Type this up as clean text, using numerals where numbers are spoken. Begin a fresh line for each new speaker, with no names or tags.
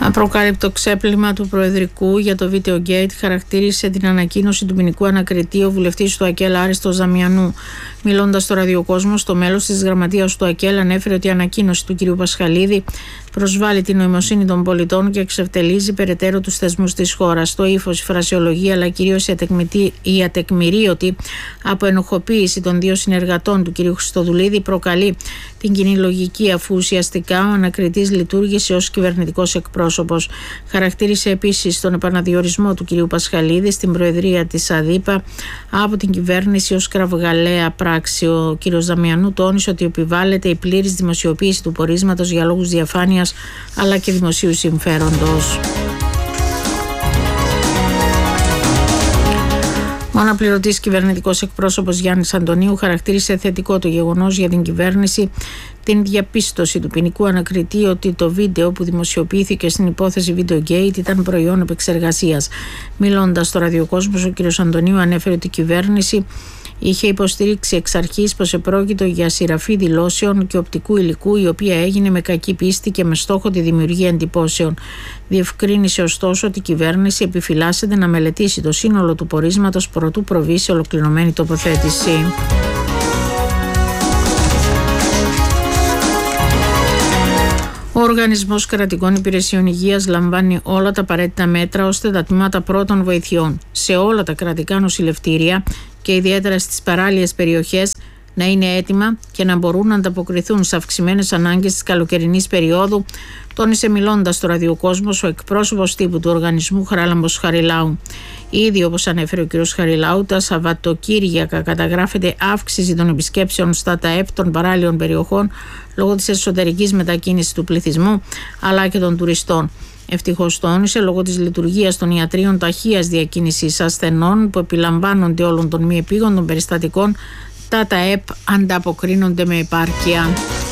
Απροκάλυπτο ξέπλυμα του Προεδρικού για το Videogate χαρακτήρισε την ανακοίνωση του ποινικού ανακριτή ο βουλευτής του ΑΚΕΛ Άριστος Δαμιανού. Μιλώντας στο ραδιοκόσμο, στο μέλος της γραμματείας του ΑΚΕΛ ανέφερε ότι η ανακοίνωση του κ. Πασχαλίδη προσβάλλει την νοημοσύνη των πολιτών και εξευτελίζει περαιτέρω τους θεσμούς της χώρας. Το ύφος, η φρασιολογία αλλά κυρίως η ατεκμηρίωτη αποενοχοποίηση των δύο συνεργατών του κ. Χριστοδουλίδη προκαλεί την κοινή λογική, αφού ουσιαστικά ο ανακριτής λειτουργήσε ως κυβερνητικός εκπρόσωπος. Χαρακτήρισε επίσης τον επαναδιορισμό του κ. Πασχαλίδη στην Προεδρία της ΑΔΥΠΑ από την κυβέρνηση ως κραυγαλαία πράξη. Ο κ. Δαμιανού τόνισε ότι επιβάλλεται η πλήρης δημοσιοποίηση του πορίσματος για λόγους διαφάνειας αλλά και δημοσίου συμφέροντος. Ο αναπληρωτής κυβερνητικός εκπρόσωπος Γιάννης Αντωνίου χαρακτήρισε θετικό το γεγονός για την κυβέρνηση την διαπίστωση του ποινικού ανακριτή ότι το βίντεο που δημοσιοποιήθηκε στην υπόθεση Videogate ήταν προϊόν επεξεργασίας. Μιλώντας στο ραδιοκόσμος, ο κ. Αντωνίου ανέφερε ότι η κυβέρνηση είχε υποστηρίξει εξ αρχής πως επρόκειτο για σειραφή δηλώσεων και οπτικού υλικού, η οποία έγινε με κακή πίστη και με στόχο τη δημιουργία εντυπώσεων. Διευκρίνησε ωστόσο ότι η κυβέρνηση επιφυλάσσεται να μελετήσει το σύνολο του πορίσματος προτού προβεί σε ολοκληρωμένη τοποθέτηση. Ο Οργανισμός Κρατικών Υπηρεσιών Υγείας λαμβάνει όλα τα απαραίτητα μέτρα ώστε τα τμήματα πρώτων βοηθειών σε όλα τα κρατικά νοσηλευτήρια και ιδιαίτερα στις παράλιες περιοχές να είναι έτοιμα και να μπορούν να ανταποκριθούν σε αυξημένες ανάγκες της καλοκαιρινής περίοδου, τόνισε μιλώντας στο ραδιοκόσμος ο εκπρόσωπος τύπου του οργανισμού Χαράλαμπος Χαριλάου. Ήδη, όπως ανέφερε ο κ. Χαριλάου, τα Σαββατοκύριακα καταγράφεται αύξηση των επισκέψεων στα ΤΑΕΠ των παράλιων περιοχών λόγω της εσωτερικής μετακίνησης του πληθυσμού αλλά και των τουριστών. Ευτυχώς, τόνισε, λόγω της λειτουργίας των ιατρίων ταχείας διακίνησης ασθενών που επιλαμβάνονται όλων των μη επίγοντων περιστατικών, τα ΤΑΕΠ ανταποκρίνονται με επάρκεια.